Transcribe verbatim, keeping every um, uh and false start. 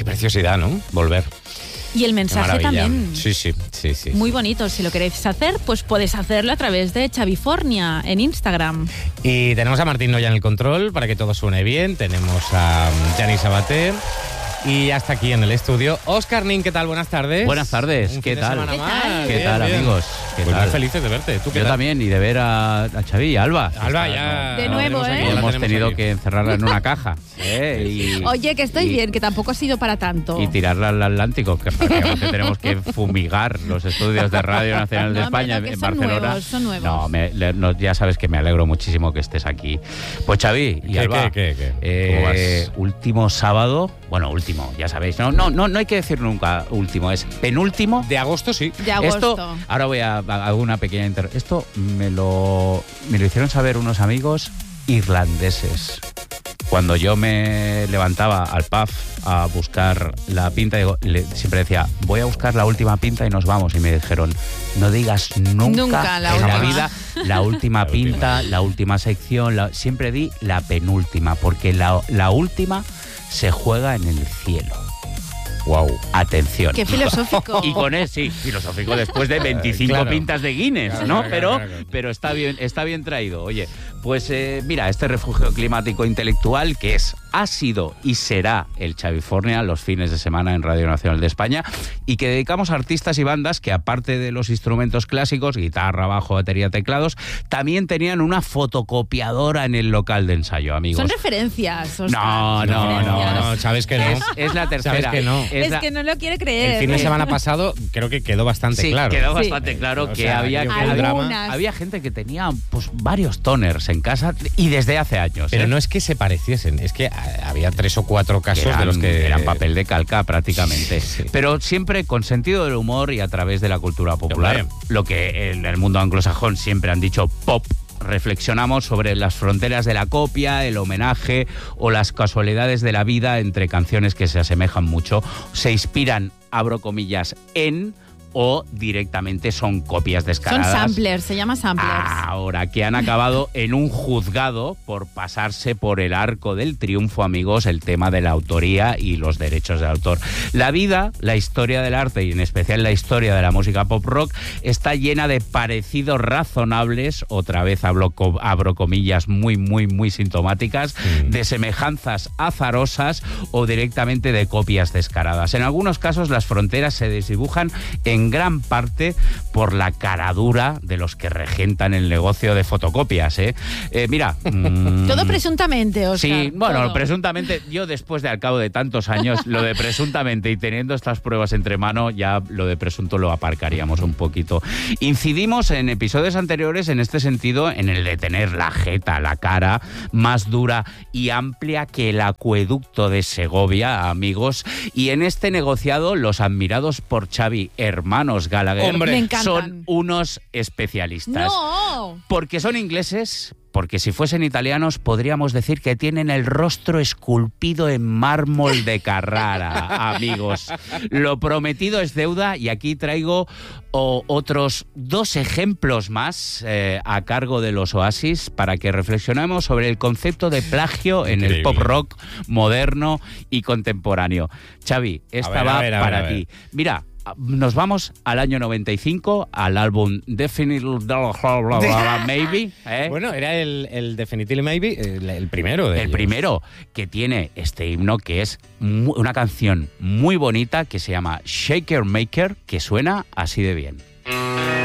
Qué preciosidad, ¿no? Volver. Y el mensaje también. Sí, sí, sí, sí. Muy bonito. Si lo queréis hacer, pues podéis hacerlo a través de Chavifornia en Instagram. Y tenemos a Martín Noya en el control para que todo suene bien. Tenemos a Gianni Sabater. Y hasta aquí en el estudio, Óscar Nin, ¿qué tal? Buenas tardes. Buenas tardes, Un ¿qué fin de tal? semana ¿Qué más. tal? ¿Qué Bien, tal, bien. amigos? ¿Qué Pues tal? muy felices de verte. ¿Tú qué Yo tal? también, y de ver a, a Xavi y Alba. Alba, Está- ya. De la nuevo, tenemos aquí, ¿eh? ya la Hemos tenemos tenido aquí. que encerrarla en una caja. ¿eh? Y, Oye, que estoy y- bien, que tampoco ha sido para tanto. Y tirarla al Atlántico, que prácticamente tenemos que fumigar los estudios de Radio Nacional de No, España hombre, no, que en son Barcelona. nuevos, son nuevos. No, me- le- no, ya sabes que me alegro muchísimo que estés aquí. Pues Xavi y ¿Qué, Alba, qué, qué, qué? eh, ¿Cómo vas? último sábado, bueno, último, ya sabéis, no, no, no, no hay que decir nunca último, es penúltimo. De agosto, sí. De agosto. Esto, ahora voy a, a hago una pequeña inter... Esto me lo, me lo hicieron saber unos amigos irlandeses. Cuando yo me levantaba al pub a buscar la pinta, digo, le- siempre decía, voy a buscar la última pinta y nos vamos. Y me dijeron, no digas nunca, Nunca la en la última. vida la última La pinta, última. la última sección. la- siempre di la penúltima, porque la, la última se juega en el cielo. Wow. Atención. Qué filosófico. Y con él, sí, filosófico después de veinticinco Claro. pintas de Guinness, Claro, ¿no? claro, pero, claro, claro. pero está bien, está bien traído. Oye, pues eh, mira, este refugio climático intelectual que es, ha sido y será el Chavifornia los fines de semana en Radio Nacional de España y que dedicamos a artistas y bandas que aparte de los instrumentos clásicos, guitarra, bajo, batería, teclados, también tenían una fotocopiadora en el local de ensayo, amigos. Son referencias, Óscar. No, no, Referencias. no, No, sabes que no. Es, es la tercera. Sabes que no. Es Es la- que no lo quiere creer. El fin de semana pasado creo que quedó bastante sí, claro. quedó Sí. bastante claro O que sea, había, creo que que el había- drama- había gente que tenía pues varios toners en casa y desde hace años. Pero ¿eh? no es que se pareciesen, es que ah, había tres o cuatro casos eran, de los que eran papel de calca prácticamente. Sí. Pero siempre con sentido del humor y a través de la cultura popular. Hombre. Lo que en el mundo anglosajón siempre han dicho pop. Reflexionamos sobre las fronteras de la copia, el homenaje o las casualidades de la vida entre canciones que se asemejan mucho, se inspiran, abro comillas, en o directamente son copias Son descaradas. samplers, se llama samplers. Ahora, que han acabado en un juzgado por pasarse por el arco del triunfo, amigos, el tema de la autoría y los derechos de autor. La vida, la historia del arte y en especial la historia de la música pop rock está llena de parecidos razonables, otra vez hablo, co- abro comillas muy, muy, muy sintomáticas, Mm. de semejanzas azarosas o directamente de copias descaradas. En algunos casos las fronteras se desdibujan en gran parte por la caradura de los que regentan el negocio de fotocopias, ¿eh? Eh, mira... mm, Todo presuntamente, Óscar. Sí, bueno, todo. presuntamente, yo después de al cabo de tantos años, lo de presuntamente y teniendo estas pruebas entre mano, ya lo de presunto lo aparcaríamos un poquito. Incidimos en episodios anteriores en este sentido, en el de tener la jeta, la cara más dura y amplia que el acueducto de Segovia, amigos, y en este negociado los admirados por Xavi hermanos Gallagher Hombre. Me encantan. son unos especialistas. ¡No! Porque son ingleses, porque si fuesen italianos podríamos decir que tienen el rostro esculpido en mármol de Carrara, amigos. Lo prometido es deuda y aquí traigo o, otros dos ejemplos más eh, a cargo de los Oasis para que reflexionemos sobre el concepto de plagio en el Increíble. pop rock moderno y contemporáneo. Xavi, esta ver, a va ver, a ver, para a ver. ti. Mira, nos vamos al año noventa y cinco, al álbum Definitely Maybe. ¿eh? Bueno, era el, el Definitely Maybe, el, el primero de El ellos. primero, que tiene este himno que es mu- una canción muy bonita que se llama Shaker Maker, que suena así de bien.